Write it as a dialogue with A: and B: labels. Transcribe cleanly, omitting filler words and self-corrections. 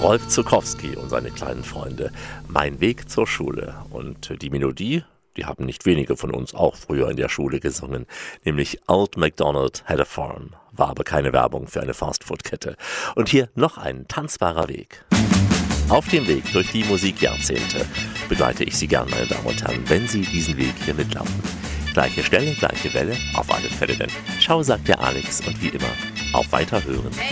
A: Rolf Zuckowski und seine kleinen Freunde. Mein Weg zur Schule. Und die Melodie, die haben nicht wenige von uns auch früher in der Schule gesungen, nämlich Old MacDonald had a farm, war aber keine Werbung für eine Fastfood-Kette. Und hier noch ein tanzbarer Weg. Auf dem Weg durch die Musikjahrzehnte begleite ich Sie gern, meine Damen und Herren, wenn Sie diesen Weg hier mitlaufen. Gleiche Stelle, gleiche Welle, auf alle Fälle denn. Ciao, sagt der Alex und wie immer, auf Weiterhören.